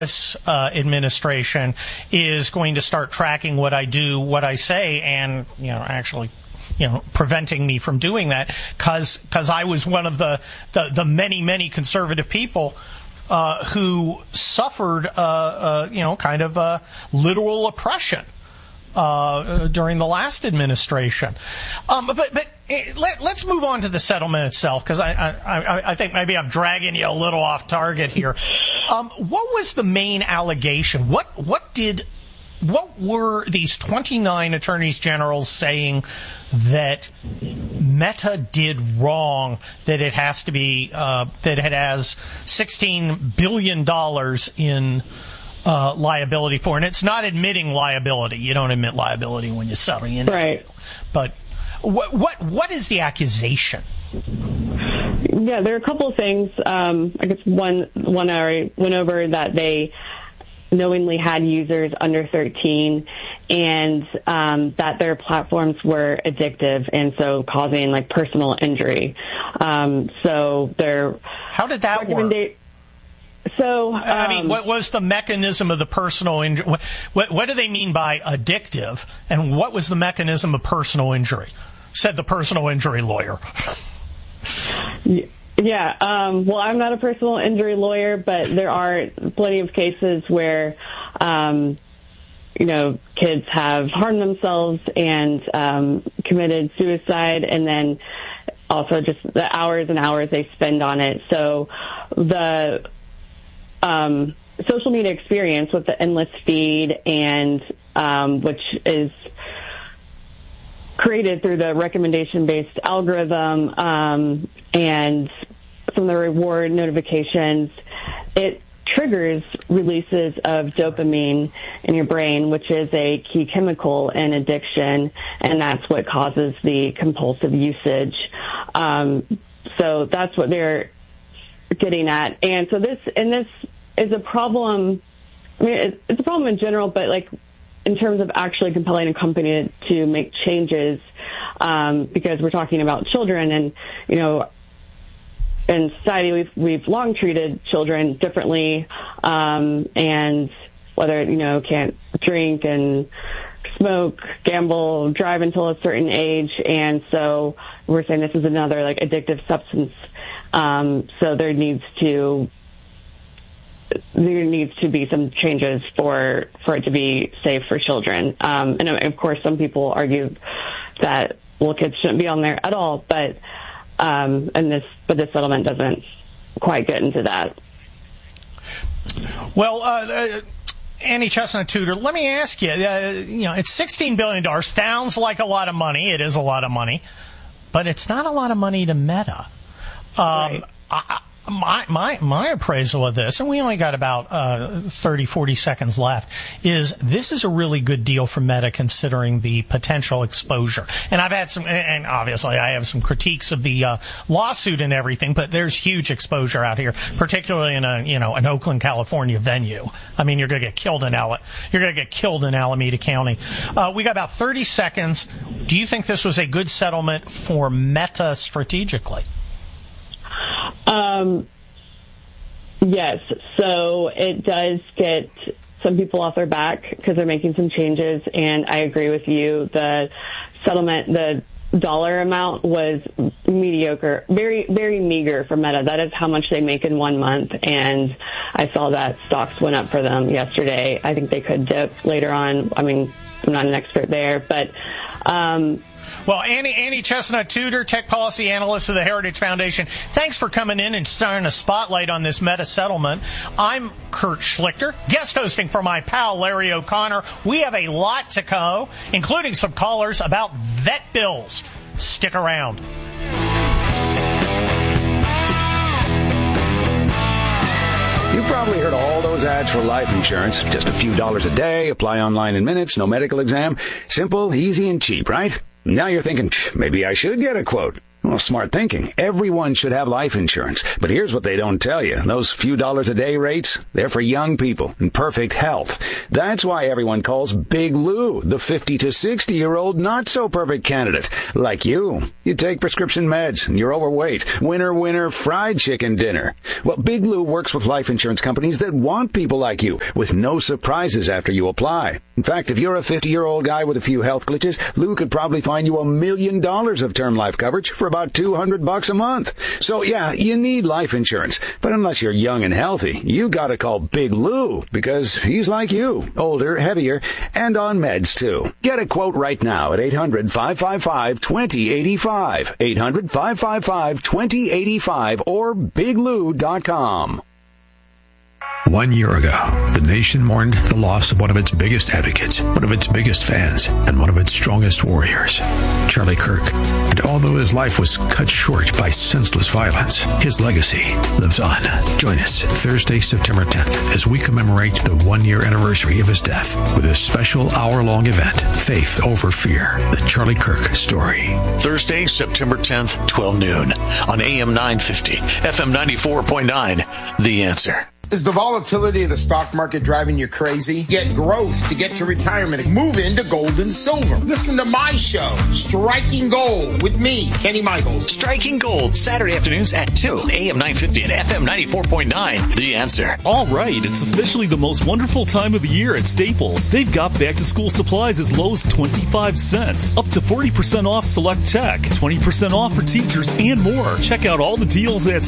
this administration is going to start tracking what I do, what I say, and actually preventing me from doing that because I was one of the many conservative people who suffered kind of literal oppression during the last administration. But let's move on to the settlement itself, because I think maybe I'm dragging you a little off target here. What was the main allegation? What were these 29 attorneys generals saying that Meta did wrong, that it has to be that it has $16 billion in liability for, and it's not admitting liability. You don't admit liability when you settle, right? But what is the accusation? Yeah, there are a couple of things. I guess one I went over, that they knowingly had users under 13, and that their platforms were addictive and so causing personal injury. So their how did that work? So, what was the mechanism of the personal injury? What do they mean by addictive? And what was the mechanism of personal injury? Said the personal injury lawyer. Yeah. Well, I'm not a personal injury lawyer, but there are plenty of cases where, kids have harmed themselves and committed suicide, and then also just the hours and hours they spend on it. So the social media experience with the endless feed, and which is created through the recommendation-based algorithm, and some of the reward notifications, it triggers releases of dopamine in your brain, which is a key chemical in addiction, and that's what causes the compulsive usage. So that's what they're getting at. And so this is a problem. I mean, it's a problem in general, but in terms of actually compelling a company to make changes, because we're talking about children, and in society we've long treated children differently, and whether can't drink and smoke, gamble, drive until a certain age, and so we're saying this is another addictive substance. So there needs to be some changes for it to be safe for children. And of course, some people argue that kids shouldn't be on there at all, but this settlement doesn't quite get into that. Well, Annie Chestnut Tudor, let me ask you. It's $16 billion. Sounds like a lot of money. It is a lot of money, but it's not a lot of money to Meta. Right. My appraisal of this, and we only got about 30, 40 seconds left, is this is a really good deal for Meta considering the potential exposure. And I've had and obviously I have some critiques of the lawsuit and everything, but there's huge exposure out here, particularly in an Oakland, California venue. I mean, you're going to get killed in Alameda County. We got about 30 seconds. Do you think this was a good settlement for Meta strategically? Yes. So it does get some people off their back because they're making some changes. And I agree with you. The settlement, the dollar amount was mediocre, very, very meager for Meta. That is how much they make in 1 month. And I saw that stocks went up for them yesterday. I think they could dip later on. I mean, I'm not an expert there, but, well, Annie Chestnut Tudor, tech policy analyst of the Heritage Foundation, thanks for coming in and starting a spotlight on this Meta settlement. I'm Kurt Schlichter, guest hosting for my pal Larry O'Connor. We have a lot to go, including some callers about vet bills. Stick around. You've probably heard all those ads for life insurance. Just a few dollars a day, apply online in minutes, no medical exam. Simple, easy, and cheap, right? Now you're thinking, maybe I should get a quote. Well, smart thinking. Everyone should have life insurance. But here's what they don't tell you. Those few dollars a day rates, they're for young people in perfect health. That's why everyone calls Big Lou the 50 to 60-year-old not-so-perfect candidate. Like you. You take prescription meds and you're overweight. Winner, fried chicken dinner. Well, Big Lou works with life insurance companies that want people like you with no surprises after you apply. In fact, if you're a 50-year-old guy with a few health glitches, Lou could probably find you $1 million of term life coverage for about $200 a month. So yeah, you need life insurance. But unless you're young and healthy, you gotta call Big Lou because he's like you. Older, heavier, and on meds too. Get a quote right now at 800-555-2085. 800-555-2085 or biglou.com. 1 year ago, the nation mourned the loss of one of its biggest advocates, one of its biggest fans, and one of its strongest warriors, Charlie Kirk. And although his life was cut short by senseless violence, his legacy lives on. Join us Thursday, September 10th, as we commemorate the 1 year anniversary of his death with a special hour-long event, Faith Over Fear, the Charlie Kirk story. Thursday, September 10th, 12 noon, on AM 950, FM 94.9, The Answer. Is the volatility of the stock market driving you crazy? Get growth to get to retirement. Move into gold and silver. Listen to my show, Striking Gold, with me, Kenny Michaels. Striking Gold, Saturday afternoons at 2, AM 950 and FM 94.9, The Answer. All right, it's officially the most wonderful time of the year at Staples. They've got back-to-school supplies as low as 25 cents, up to 40% off select tech, 20% off for teachers, and more. Check out all the deals at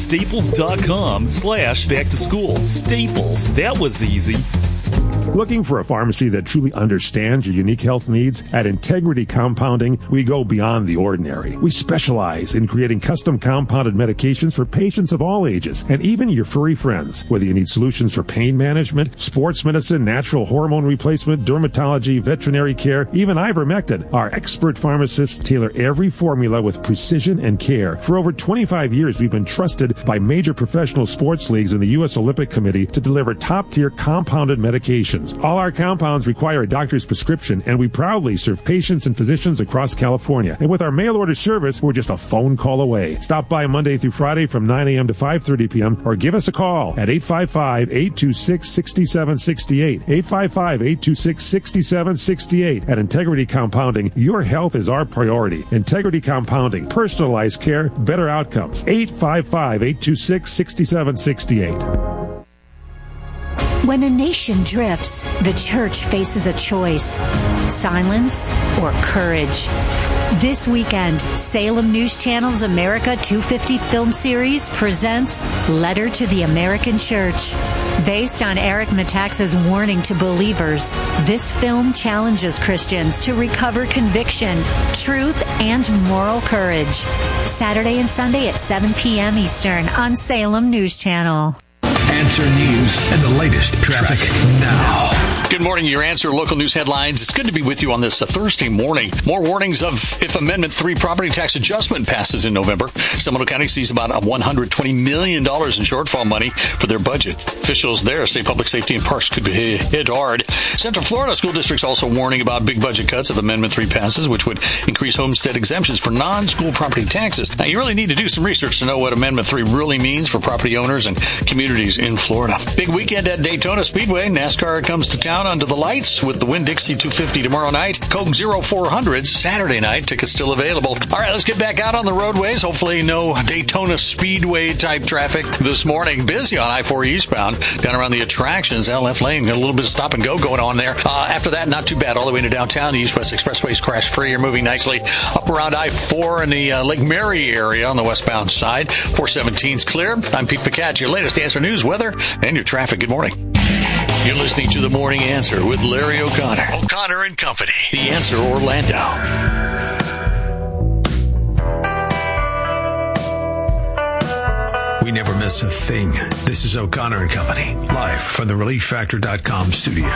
staples.com/back-to-school. Staples. That was easy. Looking for a pharmacy that truly understands your unique health needs? At Integrity Compounding, we go beyond the ordinary. We specialize in creating custom compounded medications for patients of all ages, and even your furry friends. Whether you need solutions for pain management, sports medicine, natural hormone replacement, dermatology, veterinary care, even ivermectin, our expert pharmacists tailor every formula with precision and care. For over 25 years, we've been trusted by major professional sports leagues and the U.S. Olympic Committee to deliver top-tier compounded medications. All our compounds require a doctor's prescription, and we proudly serve patients and physicians across California. And with our mail-order service, we're just a phone call away. Stop by Monday through Friday from 9 a.m. to 5:30 p.m. or give us a call at 855-826-6768. 855-826-6768. At Integrity Compounding, your health is our priority. Integrity Compounding. Personalized care, better outcomes. 855-826-6768. When a nation drifts, the church faces a choice: silence or courage. This weekend, Salem News Channel's America 250 film series presents Letter to the American Church. Based on Eric Metaxas' warning to believers, this film challenges Christians to recover conviction, truth, and moral courage. Saturday and Sunday at 7 p.m. Eastern on Salem News Channel. Answer News and the latest traffic now. Good morning, your Answer local news headlines. It's good to be with you on this Thursday morning. More warnings of if Amendment 3 property tax adjustment passes in November. Seminole County sees about $120 million in shortfall money for their budget. Officials there say public safety and parks could be hit hard. Central Florida school districts also warning about big budget cuts if Amendment 3 passes, which would increase homestead exemptions for non-school property taxes. Now, you really need to do some research to know what Amendment 3 really means for property owners and communities in Florida. Big weekend at Daytona Speedway. NASCAR comes to town under the lights with the Winn-Dixie 250 tomorrow night. Coke 0400s Saturday night. Tickets still available. All right, let's get back out on the roadways. Hopefully no Daytona Speedway type traffic this morning. Busy on I-4 eastbound down around the attractions. Left lane, got a little bit of stop and go going on there. After that, not too bad all the way to downtown. The East-West Expressway's crash free. You're moving nicely up around I-4 in the Lake Mary area on the westbound side. 417's clear. I'm Pete Pacat, your latest Answer News, weather, and your traffic. Good morning. You're listening to The Morning Answer with Larry O'Connor. O'Connor and Company. The Answer Orlando. We never miss a thing. This is O'Connor and Company, live from the ReliefFactor.com studio.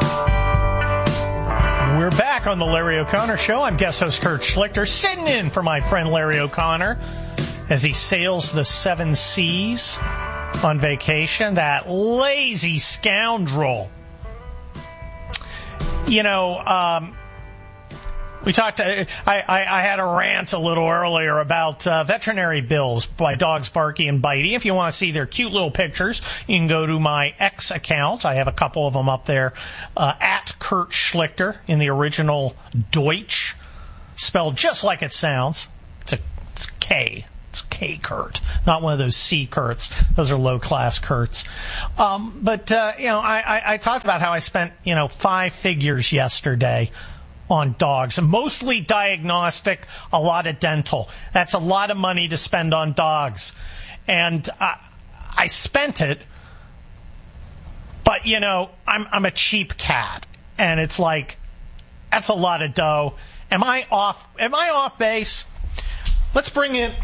We're back on the Larry O'Connor Show. I'm guest host Kurt Schlichter, sitting in for my friend Larry O'Connor as he sails the 7 seas on vacation. That lazy scoundrel. You know, We talked. I had a rant a little earlier about veterinary bills by dogs Barky and Bitey. If you want to see their cute little pictures, you can go to my X account. I have a couple of them up there. At Kurt Schlichter in the original Deutsch, spelled just like it sounds. It's K. It's K Kurt, not one of those C Kurts. Those are low-class Kurts. But I talked about how I spent, 5 figures yesterday on dogs, and mostly diagnostic, a lot of dental. That's a lot of money to spend on dogs. And I spent it, but, I'm a cheap cat. And it's like, that's a lot of dough. Am I off base? Let's bring in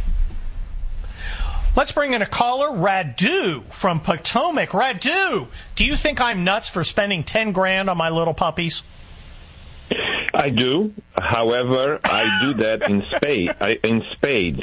a caller, Radu from Potomac. Radu, do you think I'm nuts for spending $10,000 on my little puppies? I do. However, I do that in spades.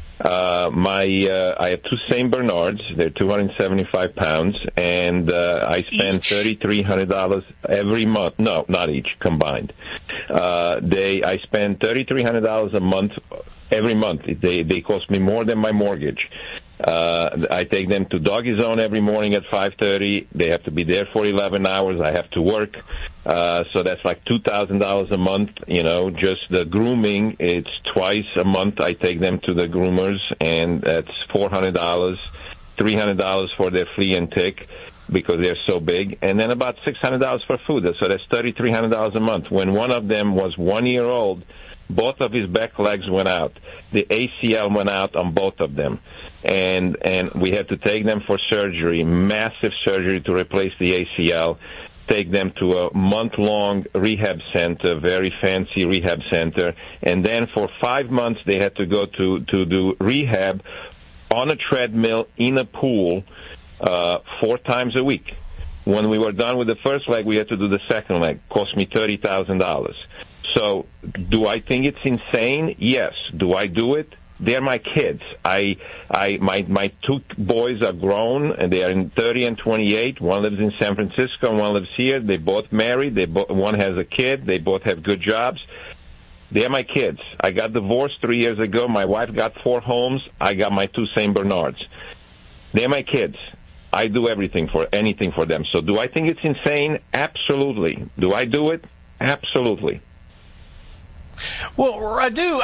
I have 2 St. Bernards. They're 275 pounds, and I spend $3,300 every month. No, not each, combined. I spend $3,300 a month every month. They cost me more than my mortgage. I take them to Doggy Zone every morning at 5:30. They have to be there for 11 hours. I have to work. So that's like $2,000 a month. Just the grooming, it's twice a month I take them to the groomers, and that's $400, $300 for their flea and tick because they're so big, and then about $600 for food. So that's $3,300 a month. When one of them was 1 year old, both of his back legs went out. The ACL went out on both of them. And we had to take them for surgery, massive surgery to replace the ACL, take them to a month-long rehab center, very fancy rehab center. And then for 5 months, they had to go to do rehab on a treadmill in a pool 4 times a week. When we were done with the first leg, we had to do the second leg. Cost me $30,000. So do I think it's insane? Yes. Do I do it? They're my kids. My 2 boys are grown, and they are in 30 and 28. One lives in San Francisco, and one lives here. They both married. One has a kid. They both have good jobs. They're my kids. I got divorced 3 years ago. My wife got 4 homes. I got my 2 St. Bernards. They're my kids. I do anything for them. So do I think it's insane? Absolutely. Do I do it? Absolutely. Well, I do.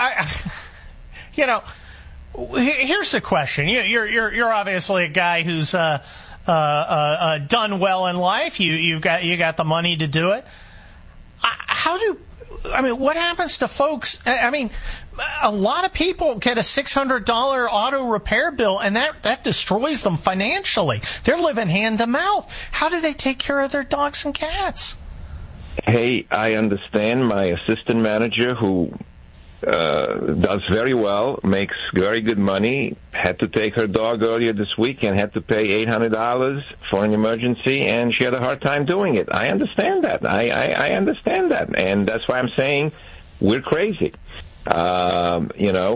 Here's the question. You're obviously a guy who's done well in life. You got the money to do it. What happens to folks? A lot of people get a $600 auto repair bill, and that destroys them financially. They're living hand to mouth. How do they take care of their dogs and cats? Hey, I understand. My assistant manager, who does very well, makes very good money, had to take her dog earlier this week and had to pay $800 for an emergency, and she had a hard time doing it. I understand that. I understand that, and that's why I'm saying we're crazy. But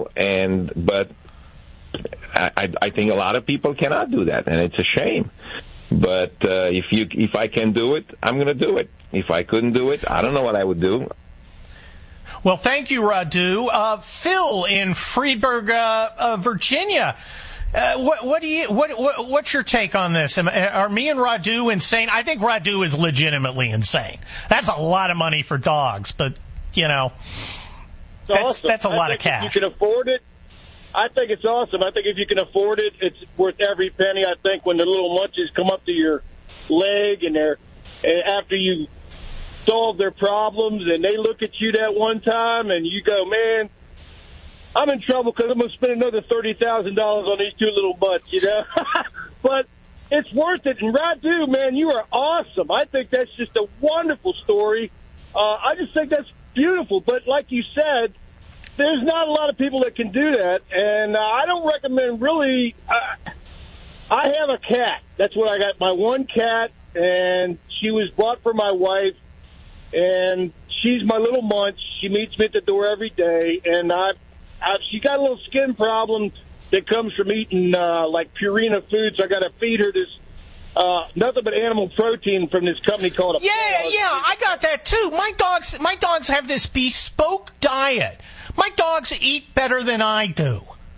I think a lot of people cannot do that, and it's a shame. But if I can do it, I'm going to do it. If I couldn't do it, I don't know what I would do. Well, thank you, Radu. Phil in Freeburg, Virginia. What's your take on this? Are me and Radu insane? I think Radu is legitimately insane. That's a lot of money for dogs, but that's a lot of cash. If you can afford it, I think it's awesome. I think if you can afford it, it's worth every penny. I think when the little munchies come up to your leg and after you solve their problems and they look at you that one time and you go, man, I'm in trouble because I'm going to spend another $30,000 on these 2 little butts, But it's worth it. And Radu, man, you are awesome. I think that's just a wonderful story. I just think that's beautiful. But like you said, there's not a lot of people that can do that. And I don't recommend really I have a cat. That's what I got, my one cat, and she was bought for my wife. And she's my little munch. She meets me at the door every day, and she got a little skin problem that comes from eating like Purina food. So I got to feed her this nothing but animal protein from this company called Yeah, I got that too. My dogs have this bespoke diet. My dogs eat better than I do.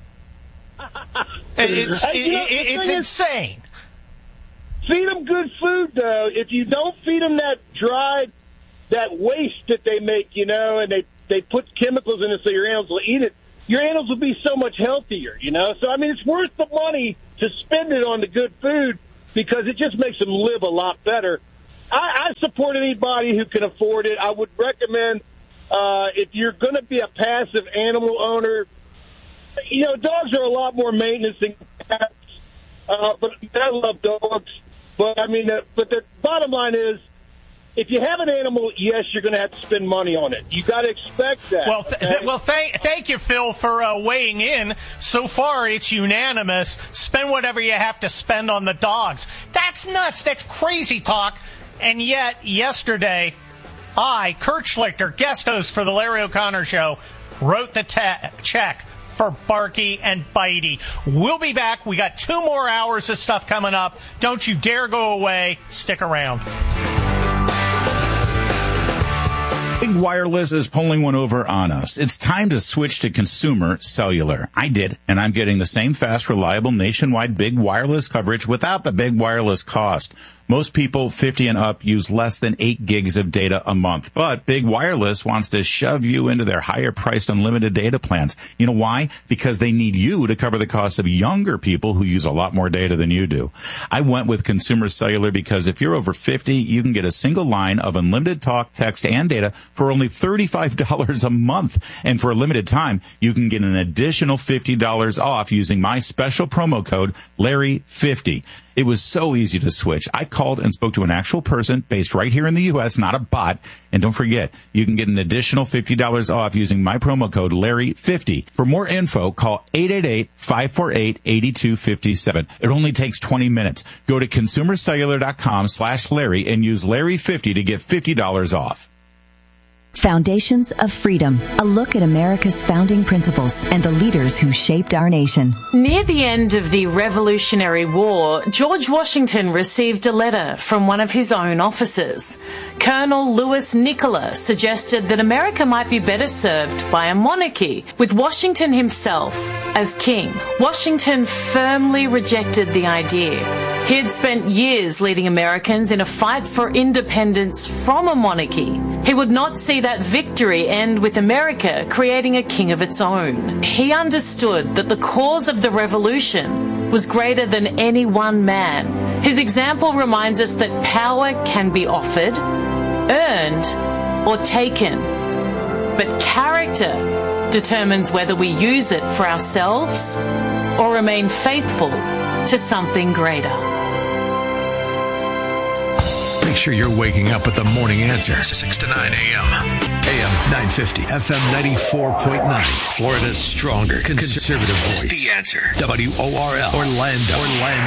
It's insane. Feed them good food, though. If you don't feed them that waste that they make, and they put chemicals in it so your animals will eat it, your animals will be so much healthier, So, it's worth the money to spend it on the good food because it just makes them live a lot better. I support anybody who can afford it. I would recommend if you're going to be a passive animal owner, dogs are a lot more maintenance than cats. But I love dogs. But the bottom line is, if you have an animal, yes, you're going to have to spend money on it. You got to expect that. Well, thank you, Phil, for weighing in. So far, it's unanimous. Spend whatever you have to spend on the dogs. That's nuts. That's crazy talk. And yet, yesterday, I, Kurt Schlichter, guest host for the Larry O'Connor Show, wrote the check for Barky and Bitey. We'll be back. We got 2 more hours of stuff coming up. Don't you dare go away. Stick around. Big Wireless is pulling one over on us. It's time to switch to Consumer Cellular. I did, and I'm getting the same fast, reliable, nationwide big wireless coverage without the big wireless cost. Most people 50 and up use less than 8 gigs of data a month, but Big Wireless wants to shove you into their higher-priced unlimited data plans. You know why? Because they need you to cover the cost of younger people who use a lot more data than you do. I went with Consumer Cellular because if you're over 50, you can get a single line of unlimited talk, text, and data for only $35 a month. And for a limited time, you can get an additional $50 off using my special promo code, Larry50. It was so easy to switch. I called and spoke to an actual person based right here in the U.S., not a bot. And don't forget, you can get an additional $50 off using my promo code Larry50. For more info, call 888-548-8257. It only takes 20 minutes. Go to consumercellular.com/Larry and use Larry50 to get $50 off. Foundations of Freedom, a look at America's founding principles and the leaders who shaped our nation. Near the end of the Revolutionary War, George Washington received a letter from one of his own officers. Colonel Louis Nicola suggested that America might be better served by a monarchy, with Washington himself as king. Washington firmly rejected the idea. He had spent years leading Americans in a fight for independence from a monarchy. He would not see that victory end with America creating a king of its own. He understood that the cause of the revolution was greater than any one man. His example reminds us that power can be offered, earned, or taken. But character determines whether we use it for ourselves or remain faithful to something greater. Make sure you're waking up with the Morning Answer, 6 to 9 a.m. AM 950, FM 94.9. Florida's stronger conservative voice. The Answer. WORL. Orlando.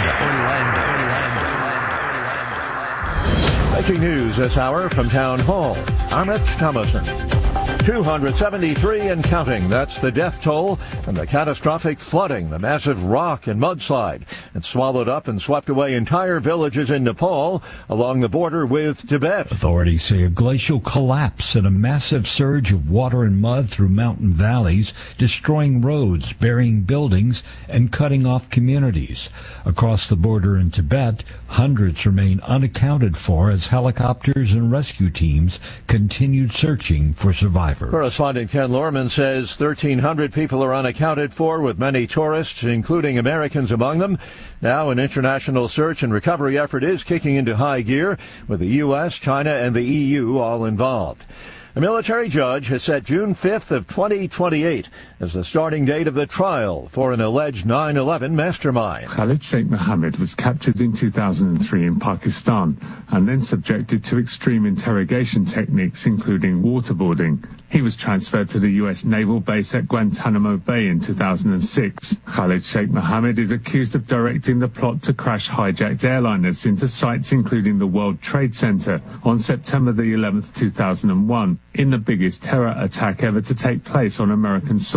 Breaking news this hour from Town Hall. I'm Rich Thomason. 273 and counting. That's the death toll from the catastrophic flooding, the massive rock and mudslide. It swallowed up and swept away entire villages in Nepal along the border with Tibet. Authorities say a glacial collapse and a massive surge of water and mud through mountain valleys, destroying roads, burying buildings, and cutting off communities. Across the border in Tibet, hundreds remain unaccounted for as helicopters and rescue teams continued searching for survivors. Correspondent Ken Lorman says 1,300 people are unaccounted for, with many tourists, including Americans, among them. Now an international search and recovery effort is kicking into high gear, with the U.S., China, and the EU all involved. A military judge has set June 5th of 2028 as the starting date of the trial for an alleged 9/11 mastermind. Khalid Sheikh Mohammed was captured in 2003 in Pakistan and then subjected to extreme interrogation techniques, including waterboarding. He was transferred to the U.S. naval base at Guantanamo Bay in 2006. Khalid Sheikh Mohammed is accused of directing the plot to crash hijacked airliners into sites including the World Trade Center on September the 11th, 2001, in the biggest terror attack ever to take place on American soil.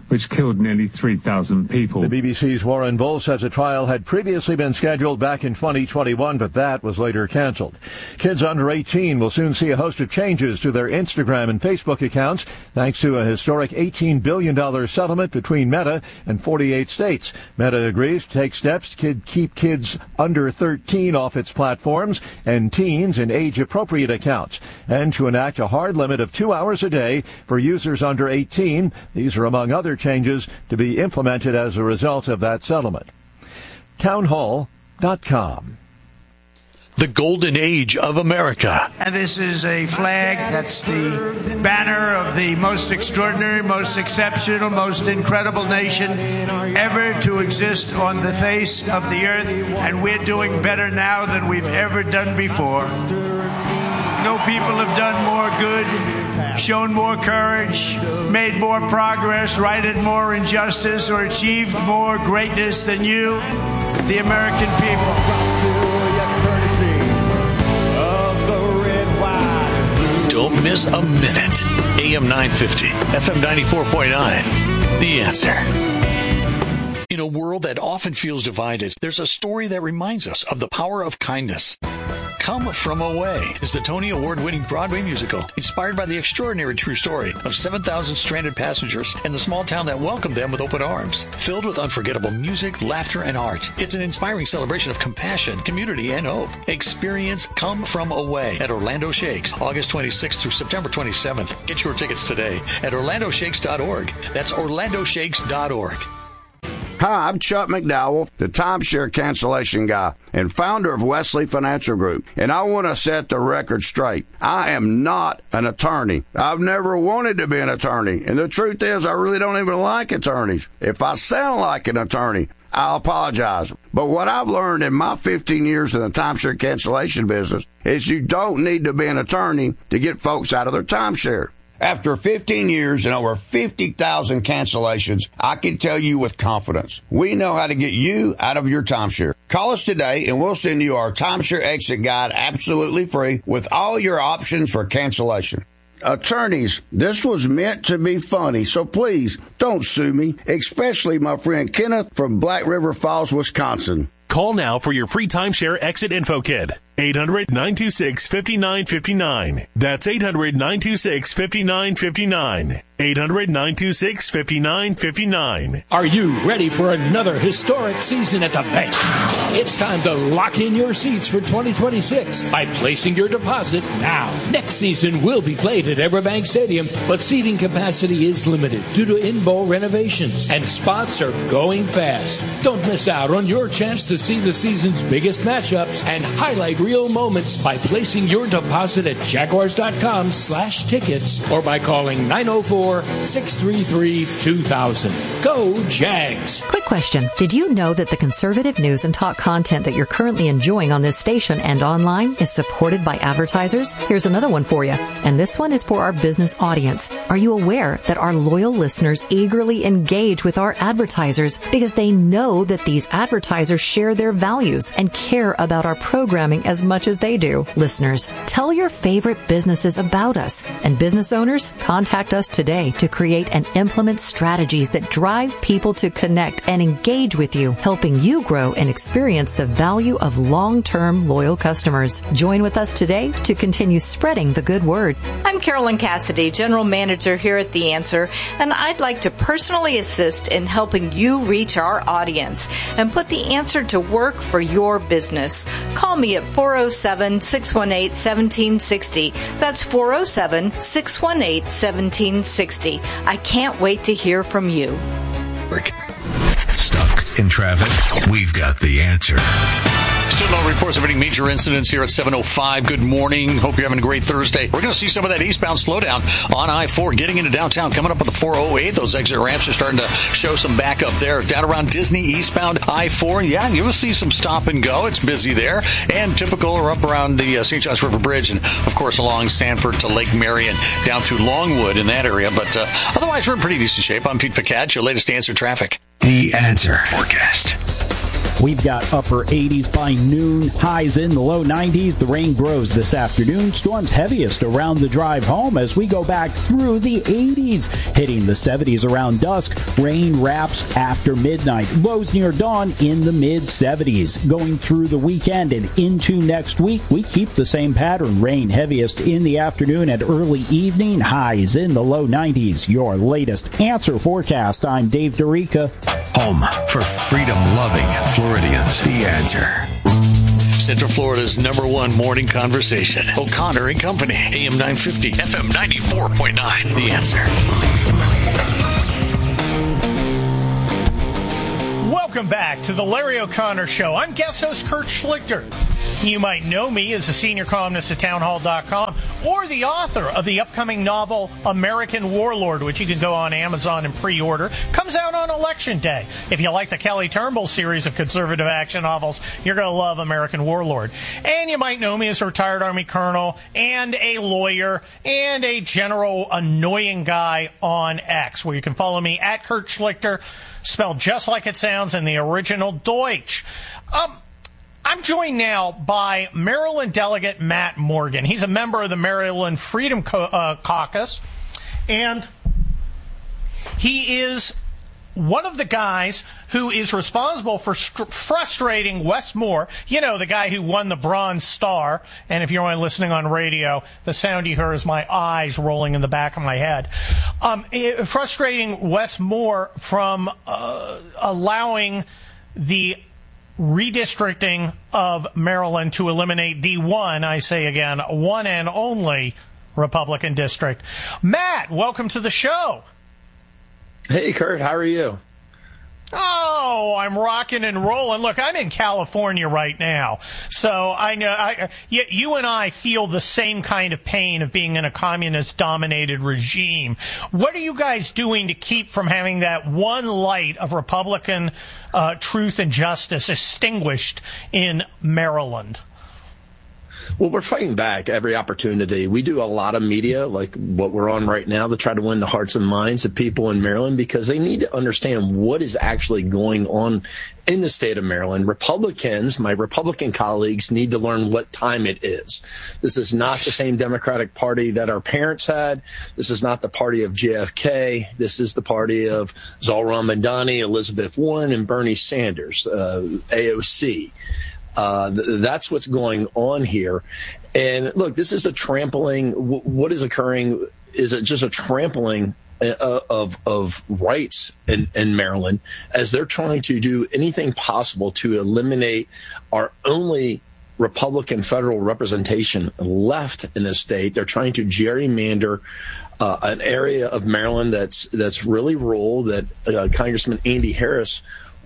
which killed nearly 3,000 people. The BBC's Warren Bull says a trial had previously been scheduled back in 2021, but that was later canceled. Kids under 18 will soon see a host of changes to their Instagram and Facebook accounts, thanks to a historic $18 billion settlement between Meta and 48 states. Meta agrees to take steps to keep kids under 13 off its platforms and teens in age-appropriate accounts, and to enact a hard limit of 2 hours a day for users under 18. These are among other changes to be implemented as a result of that settlement. Townhall.com. The Golden Age of America. And this is a flag that's the banner of the most extraordinary, most exceptional, most incredible nation ever to exist on the face of the earth. And we're doing better now than we've ever done before. No people have done more good, shown more courage, made more progress, righted more injustice, or achieved more greatness than you, the American people. Don't miss a minute. AM 950, FM 94.9. The Answer. In a world that often feels divided, there's a story that reminds us of the power of kindness. Come From Away is the Tony Award-winning Broadway musical inspired by the extraordinary true story of 7,000 stranded passengers and the small town that welcomed them with open arms. Filled with unforgettable music, laughter, and art, it's an inspiring celebration of compassion, community, and hope. Experience Come From Away at Orlando Shakes, August 26th through September 27th. Get your tickets today at orlandoshakes.org. That's orlandoshakes.org. Hi, I'm Chuck McDowell, the timeshare cancellation guy and founder of Wesley Financial Group, and I want to set the record straight. I am not an attorney. I've never wanted to be an attorney, and the truth is I really don't even like attorneys. If I sound like an attorney, I'll apologize. But what I've learned in my 15 years in the timeshare cancellation business is you don't need to be an attorney to get folks out of their timeshare. After 15 years and over 50,000 cancellations, I can tell you with confidence, we know how to get you out of your timeshare. Call us today and we'll send you our timeshare exit guide absolutely free with all your options for cancellation. Attorneys, this was meant to be funny, so please don't sue me, especially my friend Kenneth from Black River Falls, Wisconsin. Call now for your free timeshare exit info kit. 800-926-5959. That's 800-926-5959. 800-926-5959. Are you ready for another historic season at the bank? It's time to lock in your seats for 2026 by placing your deposit now. Next season will be played at Everbank Stadium, but seating capacity is limited due to in-bowl renovations, and spots are going fast. Don't miss out on your chance to see the season's biggest matchups and highlight real moments by placing your deposit at Jaguars.com/tickets or by calling 904-633-2000. Go Jags! Quick question. Did you know that the conservative news and talk content that you're currently enjoying on this station and online is supported by advertisers? Here's another one for you. And this one is for our business audience. Are you aware that our loyal listeners eagerly engage with our advertisers because they know that these advertisers share their values and care about our programming as much as they do? Listeners, tell your favorite businesses about us. And business owners, contact us today to create and implement strategies that drive people to connect and engage with you, helping you grow and experience the value of long-term loyal customers. Join with us today to continue spreading the good word. I'm Carolyn Cassidy, General Manager here at The Answer, and I'd like to personally assist in helping you reach our audience and put The Answer to work for your business. Call me at 407-618-1760. That's 407-618-1760. I can't wait to hear from you. Stuck in traffic? We've got the answer. Still no reports of any major incidents here at 7:05. Good morning. Hope you're having a great Thursday. We're going to see some of that eastbound slowdown on I-4 getting into downtown. Coming up on the 408, those exit ramps are starting to show some backup there. Down around Disney, eastbound I-4. Yeah, you will see some stop and go. It's busy there. And typical or up around the St. Johns River Bridge. And, of course, along Sanford to Lake Marion, down through Longwood in that area. But otherwise, we're in pretty decent shape. I'm Pete Picard, your latest Answer Traffic. The Answer Forecast. We've got upper 80s by noon, highs in the low 90s. The rain grows this afternoon. Storms heaviest around the drive home as we go back through the 80s, hitting the 70s around dusk. Rain wraps after midnight. Lows near dawn in the mid-70s. Going through the weekend and into next week, we keep the same pattern. Rain heaviest in the afternoon and early evening. Highs in the low 90s. Your latest Answer forecast. I'm Dave Dorica. Home for freedom-loving Floridians. The Answer. Central Florida's #1 morning conversation. O'Connor and Company. AM 950, FM 94.9. The Answer. Welcome back to the Larry O'Connor Show. I'm guest host Kurt Schlichter. You might know me as a senior columnist at townhall.com or the author of the upcoming novel American Warlord, which you can go on Amazon and pre-order. Comes out on Election Day. If you like the Kelly Turnbull series of conservative action novels, you're going to love American Warlord. And you might know me as a retired Army colonel and a lawyer and a general annoying guy on X, where you can follow me at Kurt Schlichter, spelled just like it sounds in the original Deutsch. I'm joined now by Maryland Delegate Matt Morgan. He's a member of the Maryland Freedom Caucus, and he is one of the guys who is responsible for frustrating Wes Moore, you know, the guy who won the Bronze Star. And if you're only listening on radio, the sound you hear is my eyes rolling in the back of my head. Frustrating Wes Moore from allowing the redistricting of Maryland to eliminate the one, I say again, one and only Republican district. Matt, welcome to the show. Hey, Kurt, how are you? Oh, I'm rocking and rolling. Look, I'm in California right now, so I know you and I feel the same kind of pain of being in a communist-dominated regime. What are you guys doing to keep from having that one light of Republican truth and justice extinguished in Maryland? Well, we're fighting back every opportunity. We do a lot of media, like what we're on right now, to try to win the hearts and minds of people in Maryland, because they need to understand what is actually going on in the state of Maryland. Republicans, my Republican colleagues, need to learn what time it is. This is not the same Democratic Party that our parents had. This is not the party of JFK. This is the party of Zohran Mamdani, Elizabeth Warren, and Bernie Sanders, AOC. That's what's going on here. And look, this is a trampling. What is occurring is just a trampling of rights in Maryland, as they're trying to do anything possible to eliminate our only Republican federal representation left in the state. They're trying to gerrymander an area of Maryland that's really rural, that Congressman Andy Harris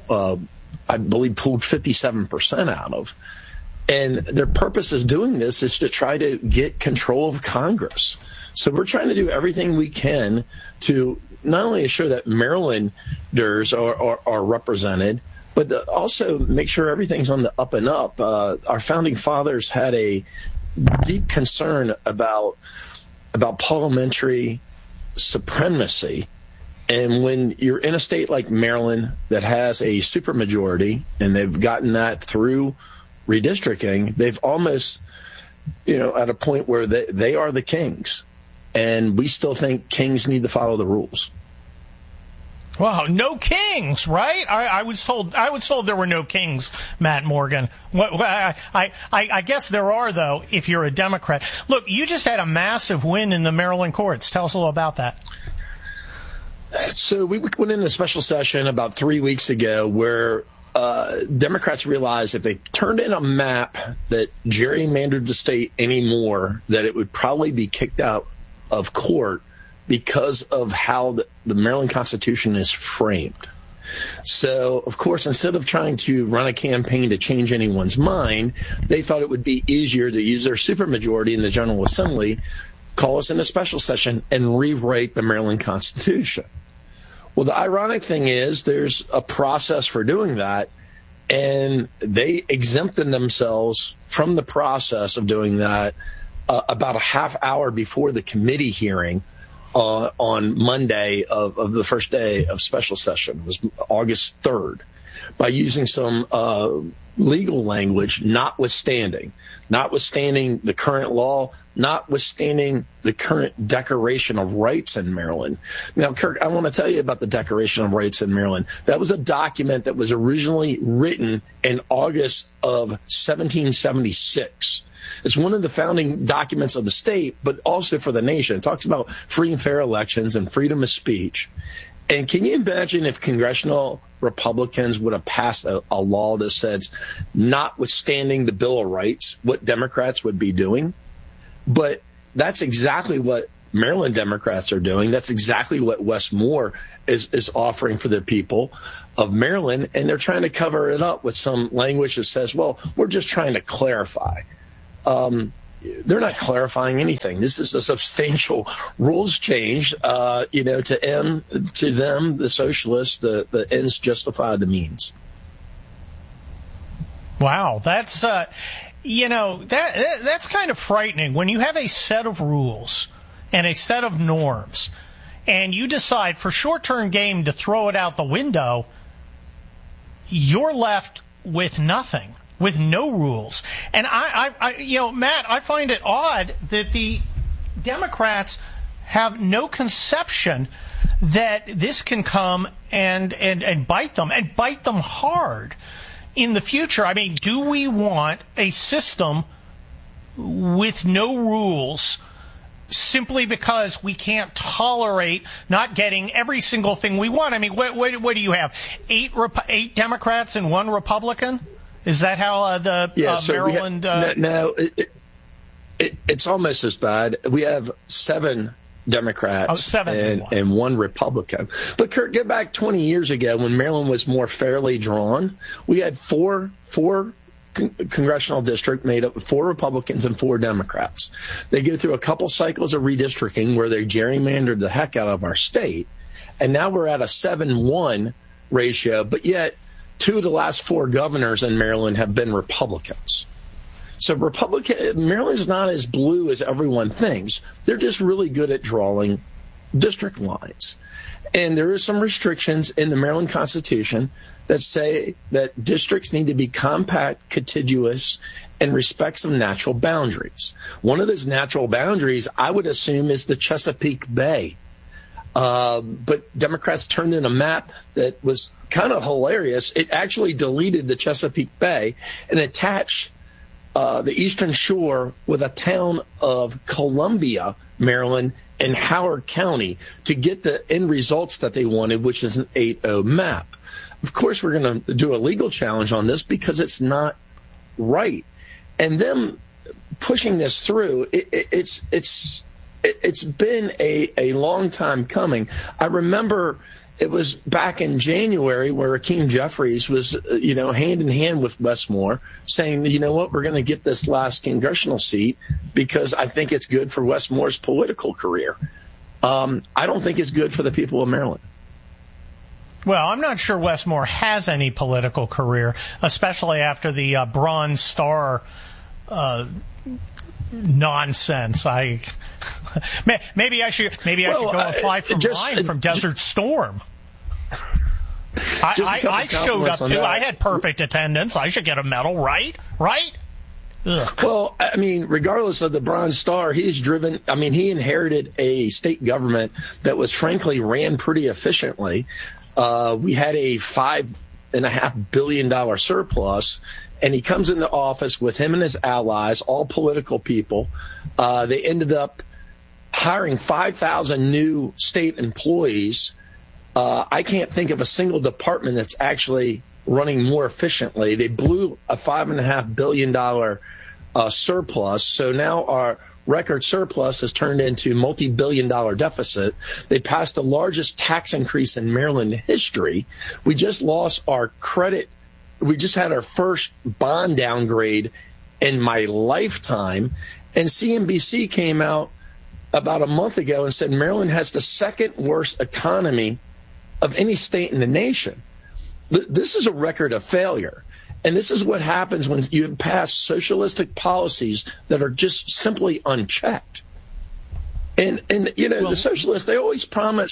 I believe pulled 57% out of. And their purpose of doing this is to try to get control of Congress. So we're trying to do everything we can to not only ensure that Marylanders are represented, but also make sure everything's on the up and up. Our founding fathers had a deep concern about parliamentary supremacy. And when you're in a state like Maryland that has a supermajority, and they've gotten that through redistricting, they've almost, at a point where they are the kings. And we still think kings need to follow the rules. Wow, no kings, right? I was told there were no kings, Matt Morgan. I guess there are, though, if you're a Democrat. Look, you just had a massive win in the Maryland courts. Tell us a little about that. So we went into a special session about 3 weeks ago where Democrats realized if they turned in a map that gerrymandered the state anymore, that it would probably be kicked out of court because of how the Maryland Constitution is framed. So, of course, instead of trying to run a campaign to change anyone's mind, they thought it would be easier to use their supermajority in the General Assembly, call us in a special session, and rewrite the Maryland Constitution. Well, the ironic thing is there's a process for doing that, and they exempted themselves from the process of doing that about a half hour before the committee hearing on Monday of the first day of special session. It was August 3rd. by using some legal language, notwithstanding the current law, notwithstanding the current Declaration of Rights in Maryland. Now, Kirk, I want to tell you about the Declaration of Rights in Maryland. That was a document that was originally written in August of 1776. It's one of the founding documents of the state, but also for the nation. It talks about free and fair elections and freedom of speech. And can you imagine if congressional Republicans would have passed a law that says, notwithstanding the Bill of Rights, what Democrats would be doing? But that's exactly what Maryland Democrats are doing. That's exactly what Wes Moore is offering for the people of Maryland. And they're trying to cover it up with some language that says, well, we're just trying to clarify. They're not clarifying anything. This is a substantial rules change, to end, to them, the socialists, the ends justify the means. Wow, that's that's kind of frightening when you have a set of rules and a set of norms, and you decide for short-term gain to throw it out the window. You're left with nothing. With no rules. And Matt, I find it odd that the Democrats have no conception that this can come and bite them, and bite them hard in the future. I mean, do we want a system with no rules simply because we can't tolerate not getting every single thing we want? I mean, what do you have? 8 Democrats and 1 Republican? Is that how Maryland? No, it's almost as bad. We have 7 Democrats and 1 Republican. But Kurt, get back 20 years ago when Maryland was more fairly drawn. We had four congressional district made up of 4 Republicans and 4 Democrats. They go through a couple cycles of redistricting where they gerrymandered the heck out of our state, and now we're at a 7-1 ratio. But yet, 2 of the last 4 governors in Maryland have been Republicans. So Maryland is not as blue as everyone thinks. They're just really good at drawing district lines. And there is some restrictions in the Maryland Constitution that say that districts need to be compact, contiguous, and respect some natural boundaries. One of those natural boundaries, I would assume, is the Chesapeake Bay. But Democrats turned in a map that was kind of hilarious. It actually deleted the Chesapeake Bay and attached the eastern shore with a town of Columbia, Maryland, and Howard County to get the end results that they wanted, which is an 8-0 map. Of course, we're going to do a legal challenge on this because it's not right. And them pushing this through, it's been a long time coming. I remember it was back in January where Hakeem Jeffries was, hand in hand with Wes Moore saying, you know what, we're going to get this last congressional seat because I think it's good for Wes Moore's political career. I don't think it's good for the people of Maryland. Well, I'm not sure Wes Moore has any political career, especially after the Bronze Star nonsense. Maybe I should go apply for mine from Desert Storm. I showed up too. I had perfect attendance. I should get a medal, right? Ugh. Well, I mean, regardless of the Bronze Star, he inherited a state government that was frankly ran pretty efficiently. We had a $5.5 billion surplus, and he comes into office with him and his allies, all political people. They ended up hiring 5,000 new state employees. I can't think of a single department that's actually running more efficiently. They blew a $5.5 billion surplus. So now our record surplus has turned into multi-billion-dollar deficit. They passed the largest tax increase in Maryland history. We just lost our credit. We just had our first bond downgrade in my lifetime. And CNBC came out about a month ago and said Maryland has the second worst economy of any state in the nation. This is a record of failure. And this is what happens when you pass socialistic policies that are just simply unchecked. And the socialists, they always promise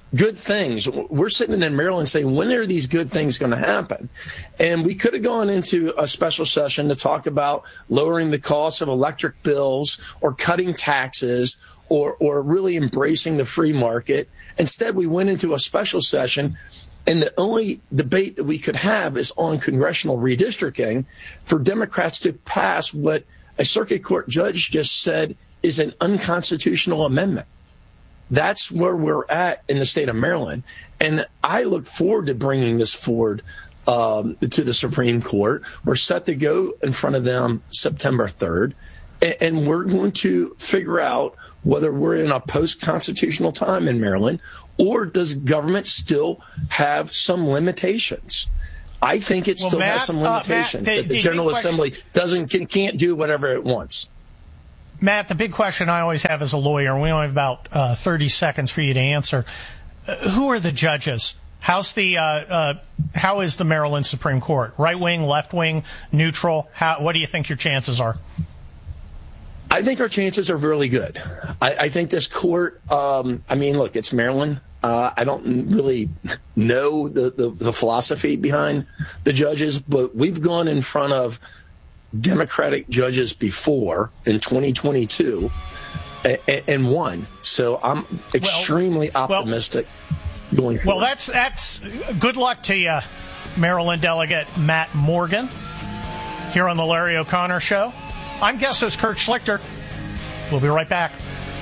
good things. We're sitting in Maryland saying, when are these good things going to happen? And we could have gone into a special session to talk about lowering the cost of electric bills or cutting taxes or really embracing the free market. Instead, we went into a special session, and the only debate that we could have is on congressional redistricting for Democrats to pass what a circuit court judge just said is an unconstitutional amendment. That's where we're at in the state of Maryland. And I look forward to bringing this forward to the Supreme Court. We're set to go in front of them September 3rd. And we're going to figure out whether we're in a post-constitutional time in Maryland, or does government still have some limitations? I think it still has some limitations, that the General Assembly can't do whatever it wants. Matt, the big question I always have as a lawyer, and we only have about 30 seconds for you to answer. Who are the judges? How is the Maryland Supreme Court? Right wing, left wing, neutral? What do you think your chances are? I think our chances are really good. I think this court, look, it's Maryland. I don't really know the philosophy behind the judges, but we've gone in front of Democratic judges before in 2022 and won. So I'm extremely optimistic going forward. Well, that's good luck to you, Maryland Delegate Matt Morgan, here on the Larry O'Connor Show. I'm guest host Kurt Schlichter. We'll be right back.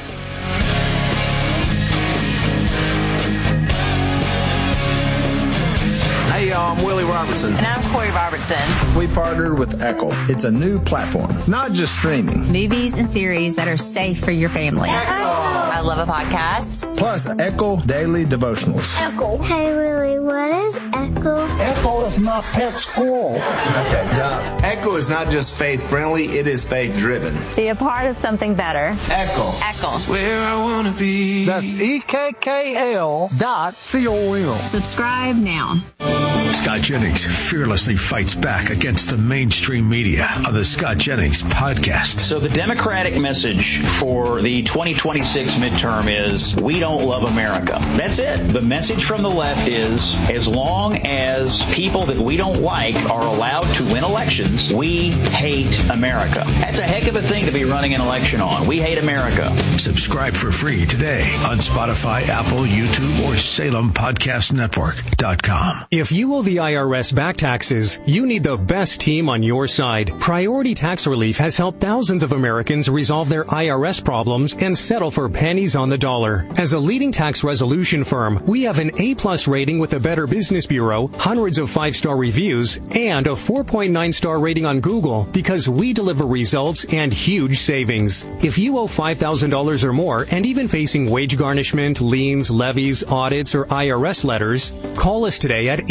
Hey, y'all, I'm Willie Robertson. And I'm Corey Robertson. We partnered with Echo. It's a new platform, not just streaming. Movies and series that are safe for your family. Echo. I love a podcast. Plus, Echo Daily Devotionals. Echo. Hey, Willie, what is Echo? Echo is my pet squirrel. Okay, Doc. Echo is not just faith-friendly, it is faith-driven. Be a part of something better. Echo. Echo. It's where I want to be. That's EKKL.com. Subscribe now. Scott Jennings fearlessly fights back against the mainstream media on the Scott Jennings podcast. So the Democratic message for the 2026 midterm is, we don't love America. That's it. The message from the left is, as long as people that we don't like are allowed to win elections, we hate America. That's a heck of a thing to be running an election on. We hate America. Subscribe for free today on Spotify, Apple, YouTube, or SalemPodcastNetwork.com. If you owe the IRS back taxes, you need the best team on your side. Priority Tax Relief has helped thousands of Americans resolve their IRS problems and settle for pennies on the dollar. As a leading tax resolution firm, we have an A+ rating with the Better Business Bureau, hundreds of 5-star reviews, and a 4.9-star rating on Google because we deliver results and huge savings. If you owe $5,000 or more and even facing wage garnishment, liens, levies, audits, or IRS letters, call us today at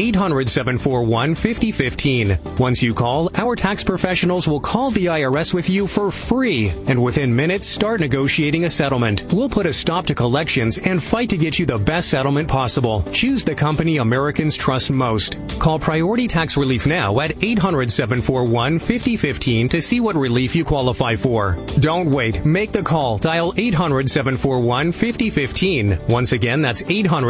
800-741-5015. Once you call, our tax professionals will call the IRS with you for free, and within minutes start negotiating a settlement. We'll put a stop to collections and fight to get you the best settlement possible. Choose the company Americans trust most. Call Priority Tax Relief now at 800-741-5015 to see what relief you qualify for. Don't wait. Make the call. Dial 800-741-5015. Once again, that's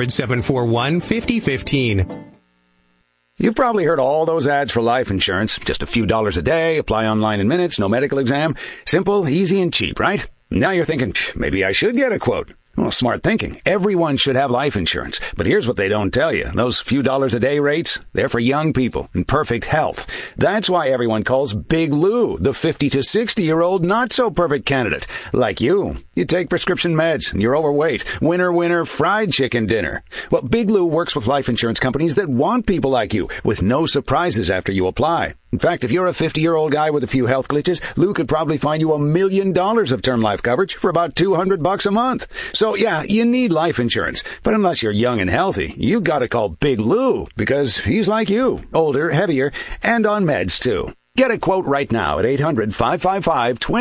800-741-5015. You've probably heard all those ads for life insurance. Just a few dollars a day, apply online in minutes, no medical exam. Simple, easy, and cheap, right? Now you're thinking, maybe I should get a quote. Well, smart thinking. Everyone should have life insurance. But here's what they don't tell you. Those few dollars a day rates, they're for young people in perfect health. That's why everyone calls Big Lou the 50 to 60-year-old not-so-perfect candidate. Like you. You take prescription meds and you're overweight. Winner, winner, fried chicken dinner. Well, Big Lou works with life insurance companies that want people like you with no surprises after you apply. In fact, if you're a 50-year-old guy with a few health glitches, Lou could probably find you $1 million of term life coverage for about $200 a month. So, yeah, you need life insurance. But unless you're young and healthy, you gotta call Big Lou because he's like you, older, heavier, and on meds, too. Get a quote right now at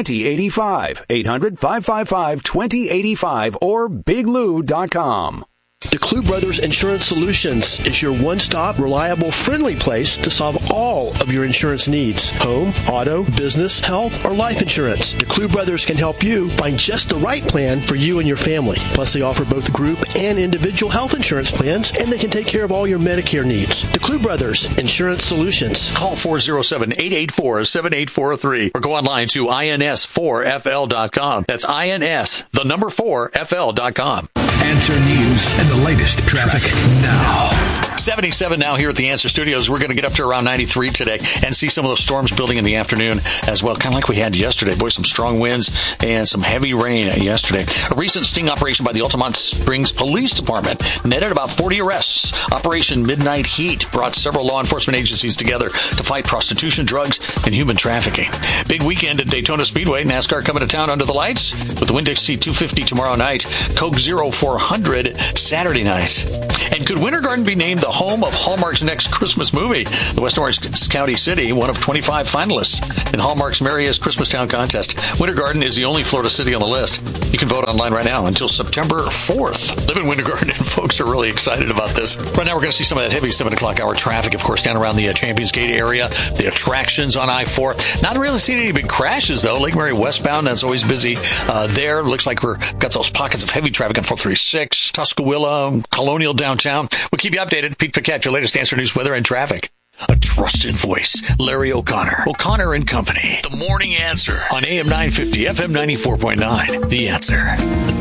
800-555-2085, 800-555-2085, or biglou.com. DeClue Brothers Insurance Solutions is your one-stop, reliable, friendly place to solve all of your insurance needs. Home, auto, business, health, or life insurance. DeClue Brothers can help you find just the right plan for you and your family. Plus, they offer both group and individual health insurance plans, and they can take care of all your Medicare needs. DeClue Brothers Insurance Solutions. Call 407-884-7843 or go online to ins4fl.com. That's INS, the number 4fl.com. Answer News and the latest traffic now. 77 now here at the Answer Studios. We're going to get up to around 93 today and see some of those storms building in the afternoon as well, kind of like we had yesterday. Boy, some strong winds and some heavy rain yesterday. A recent sting operation by the Altamont Springs Police Department netted about 40 arrests. Operation Midnight Heat brought several law enforcement agencies together to fight prostitution, drugs, and human trafficking. Big weekend at Daytona Speedway. NASCAR coming to town under the lights with the Winn-Dixie 250 tomorrow night, Coke Zero 400 Saturday night. And could Winter Garden be named the home of Hallmark's next Christmas movie? The West Orange County City, one of 25 finalists in Hallmark's Merriest Christmastown contest. Winter Garden is the only Florida city on the list. You can vote online right now until September 4th. Live in Winter Garden, and folks are really excited about this. Right now, we're going to see some of that heavy 7 o'clock hour traffic, of course, down around the Champions Gate area, the attractions on I-4. Not really seeing any big crashes, though. Lake Mary westbound, that's always busy there. Looks like we've got those pockets of heavy traffic on 436, Tuscaloosa, Colonial downtown. We'll keep you updated. Pete Paquette, your latest Answer News weather and traffic. A trusted voice, Larry O'Connor. O'Connor and Company. The Morning Answer on AM 950, FM 94.9. The Answer.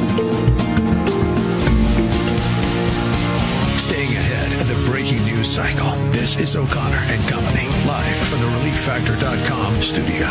Staying ahead of the breaking news cycle. This is O'Connor and Company, live from the ReliefFactor.com studio.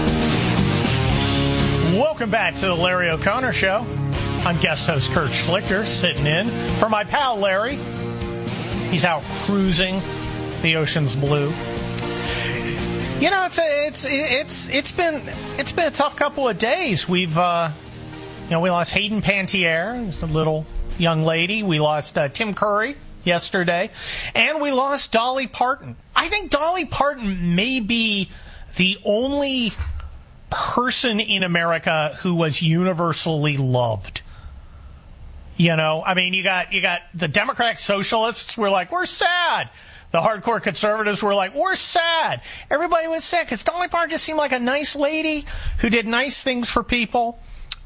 Welcome back to the Larry O'Connor Show. I'm guest host Kurt Schlichter, sitting in for my pal Larry. He's out cruising the ocean's blue. You know, it's been a tough couple of days. We've we lost Hayden Panettiere, a little young lady. We lost Tim Curry yesterday, and we lost Dolly Parton. I think Dolly Parton may be the only person in America who was universally loved. You know, I mean, you got the Democratic Socialists were like, we're sad. The hardcore conservatives were like, we're sad. Everybody was sad because Dolly Parton just seemed like a nice lady who did nice things for people.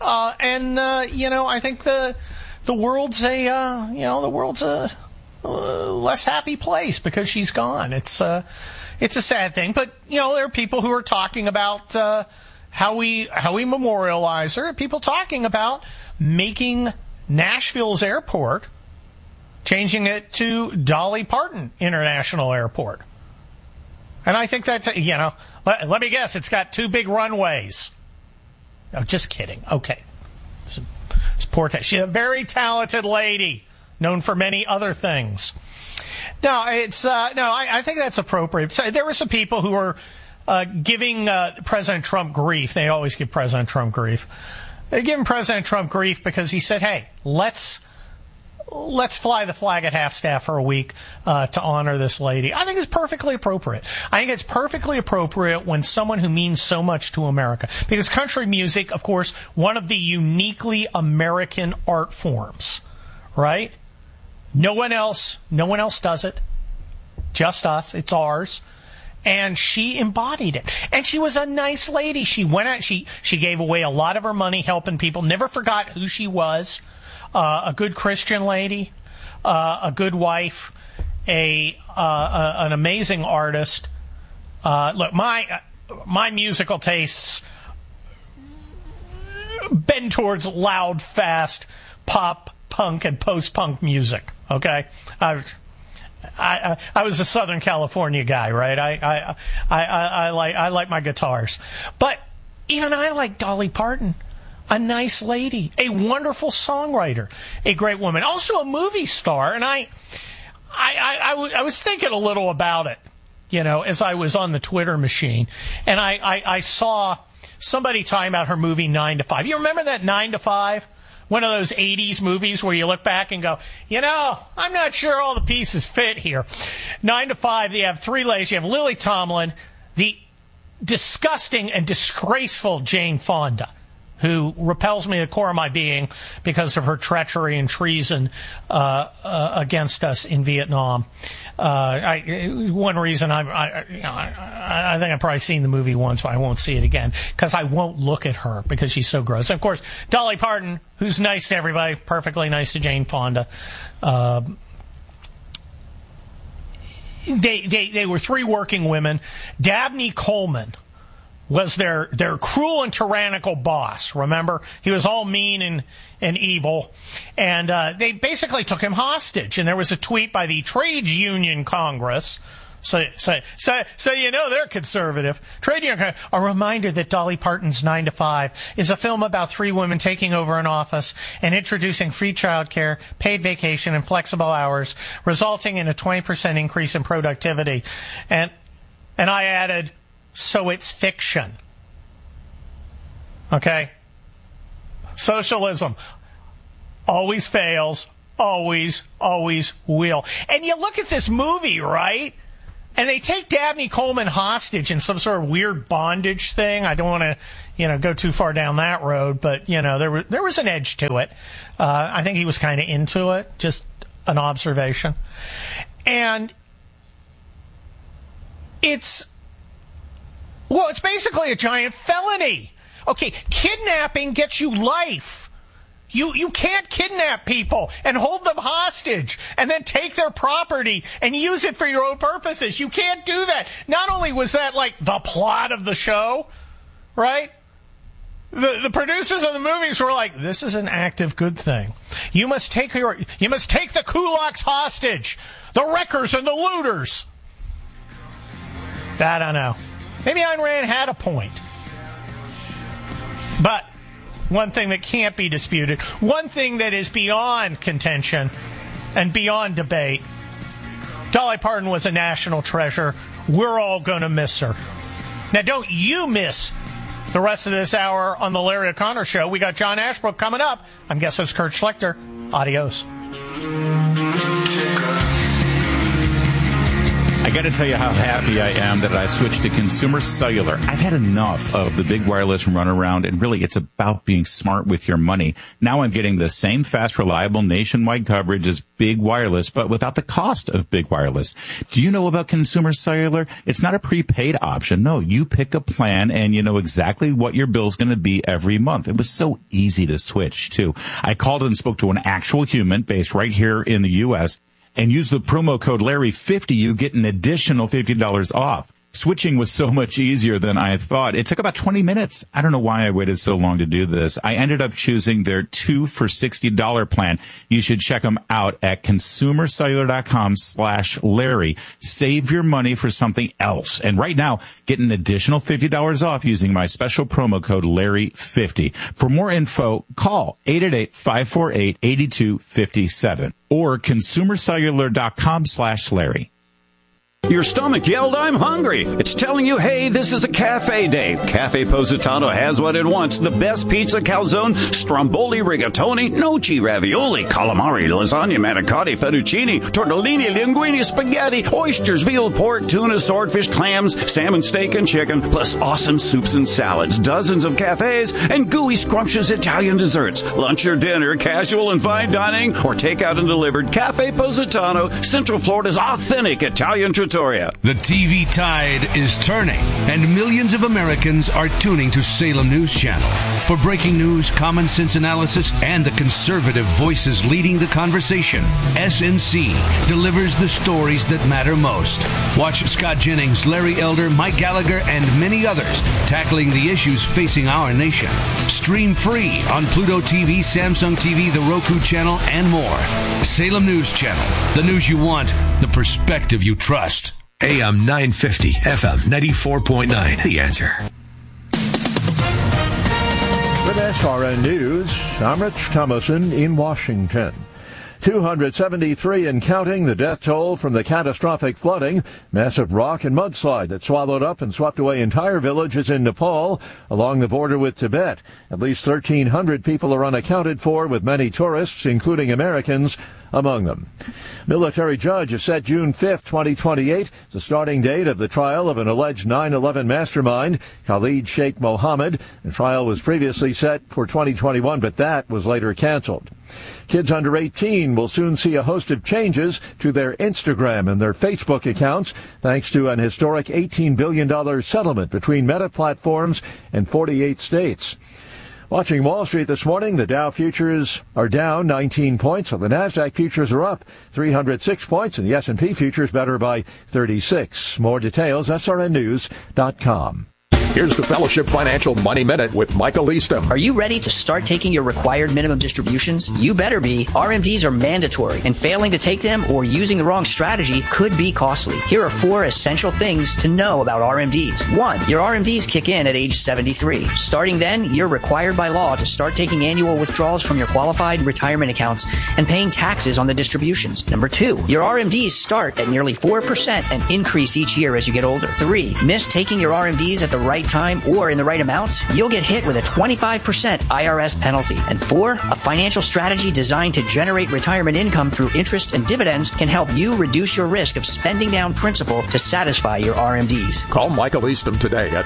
I think the world's a less happy place because she's gone. It's a sad thing, but there are people who are talking about how we memorialize her. People talking about making Nashville's airport, changing it to Dolly Parton International Airport. And I think that's, let me guess, it's got 2 big runways. Oh, just kidding. Okay. She's a very talented lady, known for many other things. No, I think that's appropriate. So there were some people who were giving President Trump grief. They always give President Trump grief. They give President Trump grief because he said, hey, let's fly the flag at half-staff for a week to honor this lady. I think it's perfectly appropriate. I think it's perfectly appropriate when someone who means so much to America. Because country music, of course, one of the uniquely American art forms, right? No one else does it. Just us. It's ours. And she embodied it. And she was a nice lady. She went out, she gave away a lot of her money helping people, never forgot who she was. A good Christian lady, a good wife, an amazing artist. Look, my musical tastes bend towards loud, fast pop, punk, and post-punk music. Okay, I was a Southern California guy, right? I like my guitars, but even I like Dolly Parton. A nice lady, a wonderful songwriter, a great woman, also a movie star. And I was thinking a little about it, as I was on the Twitter machine, and I saw somebody talking about her movie 9 to 5. You remember that 9 to 5? One of those 80s movies where you look back and go, I'm not sure all the pieces fit here. 9 to 5, you have 3 ladies. You have Lily Tomlin, the disgusting and disgraceful Jane Fonda. who repels me to the core of my being because of her treachery and treason against us in Vietnam. One reason I think I've probably seen the movie once, but I won't see it again because I won't look at her because she's so gross. And of course, Dolly Parton, who's nice to everybody, perfectly nice to Jane Fonda. They were three working women. Dabney Coleman was their cruel and tyrannical boss. Remember? He was all mean and evil. And they basically took him hostage. And there was a tweet by the Trades Union Congress. So you know they're conservative. Trade Union, a reminder that Dolly Parton's 9 to 5 is a film about three women taking over an office and introducing free childcare, paid vacation, and flexible hours, resulting in a 20% increase in productivity. And I added, so it's fiction. Okay? Socialism always fails, always will. And you look at this movie, right? And they take Dabney Coleman hostage in some sort of weird bondage thing. I don't want to, go too far down that road, but, there was an edge to it. I think he was kind of into it, just an observation. And it's basically a giant felony. Okay, kidnapping gets you life. You can't kidnap people and hold them hostage and then take their property and use it for your own purposes. You can't do that. Not only was that like the plot of the show, right? The producers of the movies were like, this is an active good thing. You must take the kulaks hostage, the wreckers and the looters. I don't know. Maybe Ayn Rand had a point. But one thing that can't be disputed, one thing that is beyond contention and beyond debate, Dolly Parton was a national treasure. We're all going to miss her. Now, don't you miss the rest of this hour on the Larry O'Connor Show. We got John Ashbrook coming up. I'm guest host Kurt Schlichter. Adios. I got to tell you how happy I am that I switched to Consumer Cellular. I've had enough of the big wireless runaround, and really it's about being smart with your money. Now I'm getting the same fast, reliable nationwide coverage as big wireless, but without the cost of big wireless. Do you know about Consumer Cellular? It's not a prepaid option. No, you pick a plan and you know exactly what your bill's going to be every month. It was so easy to switch, too. I called and spoke to an actual human based right here in the U.S., and use the promo code Larry50, you get an additional $50 off. Switching was so much easier than I thought. It took about 20 minutes. I don't know why I waited so long to do this. I ended up choosing their 2 for $60 plan. You should check them out at consumercellular.com/Larry. Save your money for something else. And right now, get an additional $50 off using my special promo code Larry50. For more info, call 888-548-8257 or consumercellular.com/Larry. Your stomach yelled, I'm hungry. It's telling you, hey, this is a cafe day. Cafe Positano has what it wants. The best pizza, calzone, stromboli, rigatoni, noci, ravioli, calamari, lasagna, manicotti, fettuccine, tortellini, linguine, spaghetti, oysters, veal, pork, tuna, swordfish, clams, salmon, steak, and chicken, plus awesome soups and salads, dozens of cafes, and gooey, scrumptious Italian desserts. Lunch or dinner, casual and fine dining, or takeout and delivered. Cafe Positano, Central Florida's authentic Italian trattoria. The TV tide is turning, and millions of Americans are tuning to Salem News Channel for breaking news, common sense analysis, and the conservative voices leading the conversation. SNC delivers the stories that matter most. Watch Scott Jennings, Larry Elder, Mike Gallagher, and many others tackling the issues facing our nation. Stream free on Pluto TV, Samsung TV, the Roku channel, and more. Salem News Channel, the news you want, the perspective you trust. AM 950, FM 94.9. The Answer. With SRN News, I'm Rich Thomason in Washington. 273 and counting, the death toll from the catastrophic flooding. Massive rock and mudslide that swallowed up and swept away entire villages in Nepal along the border with Tibet. At least 1,300 people are unaccounted for, with many tourists, including Americans, among them. Military judge has set June 5, 2028, the starting date of the trial of an alleged 9/11 mastermind, Khalid Sheikh Mohammed. The trial was previously set for 2021, but that was later canceled. Kids under 18 will soon see a host of changes to their Instagram and their Facebook accounts, thanks to an historic $18 billion settlement between Meta platforms and 48 states. Watching Wall Street this morning, the Dow futures are down 19 points, and the Nasdaq futures are up 306 points, and the S&P futures better by 36. More details, srnnews.com. Here's the Fellowship Financial Money Minute with Michael Eastham. Are you ready to start taking your required minimum distributions? You better be. RMDs are mandatory, and failing to take them or using the wrong strategy could be costly. Here are 4 essential things to know about RMDs. 1. Your RMDs kick in at age 73. Starting then, you're required by law to start taking annual withdrawals from your qualified retirement accounts and paying taxes on the distributions. Number 2. Your RMDs start at nearly 4% and increase each year as you get older. 3. Miss taking your RMDs at the right time or in the right amounts, you'll get hit with a 25% IRS penalty. And 4, a financial strategy designed to generate retirement income through interest and dividends can help you reduce your risk of spending down principal to satisfy your RMDs. Call Michael Eastham today at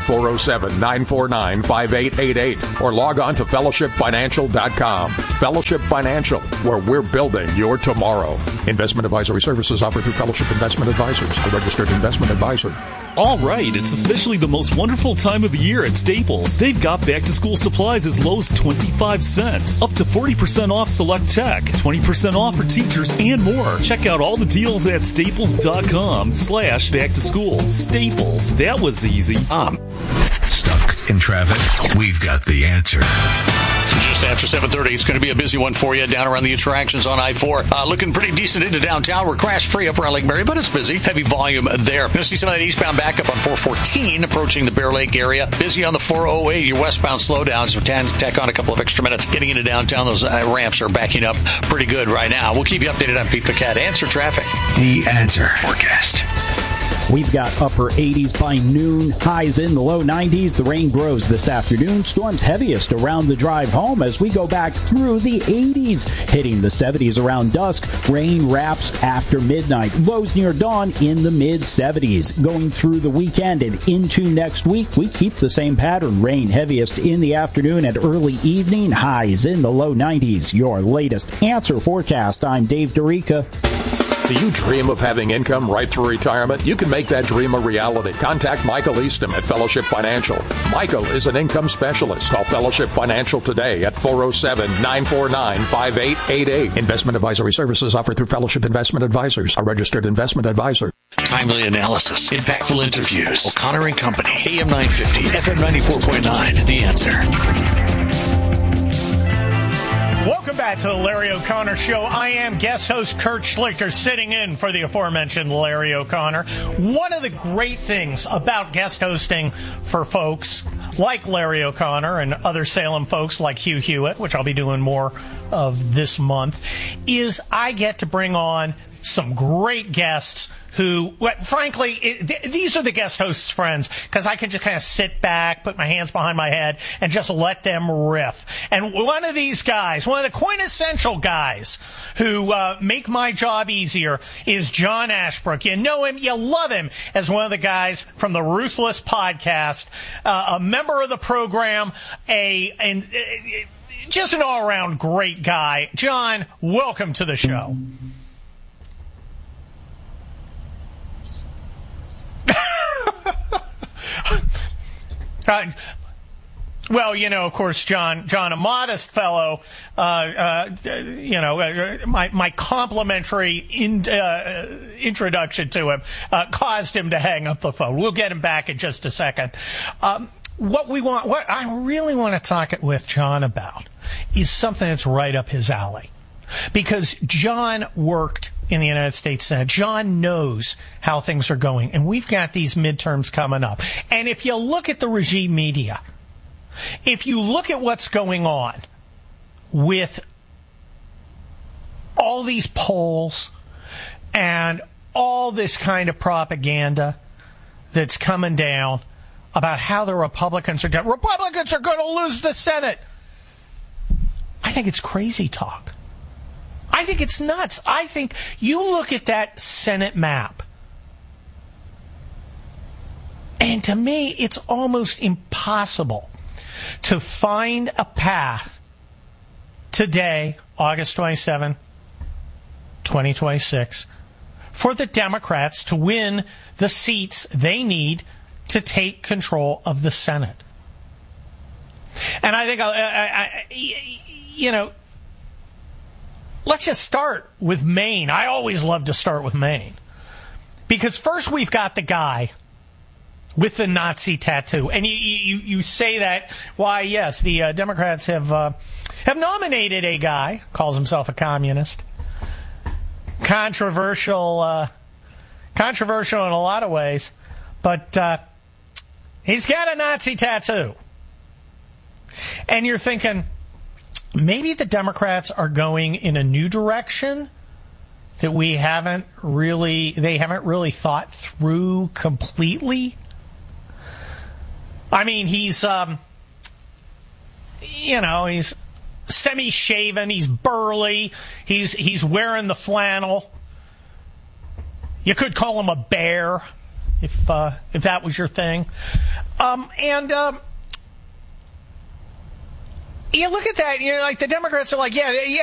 407-949-5888 or log on to fellowshipfinancial.com. Fellowship Financial, where we're building your tomorrow. Investment advisory services offered through Fellowship Investment Advisors, a registered investment advisor. All right, it's officially the most wonderful time of the year at Staples. They've got back-to-school supplies as low as 25 cents, up to 40% off select tech, 20% off for teachers, and more. Check out all the deals at staples.com/back-to-school. Staples, that was easy. Stuck in traffic? We've got the answer. Just after 7:30, it's going to be a busy one for you down around the interactions on I-4. Looking pretty decent into downtown. We're crash-free up around Lake Mary, but it's busy. Heavy volume there. Going to see some of that eastbound backup on 414 approaching the Bear Lake area. Busy on the 408. Your westbound slowdowns. Tack on a couple of extra minutes. Getting into downtown, those ramps are backing up pretty good right now. We'll keep you updated on Pete Paquette. Answer traffic. The Answer forecast. We've got upper 80s by noon, highs in the low 90s. The rain grows this afternoon. Storms heaviest around the drive home as we go back through the 80s, hitting the 70s around dusk. Rain wraps after midnight. Lows near dawn in the mid-70s. Going through the weekend and into next week, we keep the same pattern. Rain heaviest in the afternoon and early evening. Highs in the low 90s. Your latest Answer forecast. I'm Dave Dorica. Do you dream of having income right through retirement? You can make that dream a reality. Contact Michael Eastham at Fellowship Financial. Michael is an income specialist. Call Fellowship Financial today at 407-949-5888. Investment advisory services offered through Fellowship Investment Advisors, a registered investment advisor. Timely analysis, impactful interviews. O'Connor and Company, AM 950, FM 94.9, The Answer. Welcome back to the Larry O'Connor Show. I am guest host Kurt Schlichter, sitting in for the aforementioned Larry O'Connor. One of the great things about guest hosting for folks like Larry O'Connor and other Salem folks like Hugh Hewitt, which I'll be doing more of this month, is I get to bring on some great guests who, frankly, these are the guest hosts' friends, because I can just kind of sit back, put my hands behind my head, and just let them riff. And one of these guys, one of the quintessential guys who make my job easier is John Ashbrook. You know him, you love him as one of the guys from the Ruthless Podcast, a member of the program, just an all-around great guy. John, welcome to the show. Well, you know, of course, John, a modest fellow, my complimentary introduction to him caused him to hang up the phone. We'll get him back in just a second. What I really want to talk with John about is something that's right up his alley. Because John worked in the United States Senate. John knows how things are going. And we've got these midterms coming up. And if you look at the regime media, if you look at what's going on with all these polls and all this kind of propaganda that's coming down about how the Republicans are going to lose the Senate. I think it's crazy talk. I think it's nuts. I think you look at that Senate map, and to me, it's almost impossible to find a path today, August 27, 2026, for the Democrats to win the seats they need to take control of the Senate. And I think, let's just start with Maine. I always love to start with Maine. Because first we've got the guy with the Nazi tattoo. And you say that, why, yes, the Democrats have nominated a guy, calls himself a communist. Controversial in a lot of ways. But he's got a Nazi tattoo. And you're thinking, maybe the Democrats are going in a new direction that they haven't really thought through completely. I mean, he's he's semi-shaven, he's burly, he's wearing the flannel. You could call him a bear if that was your thing. You look at that, like the Democrats are like, yeah,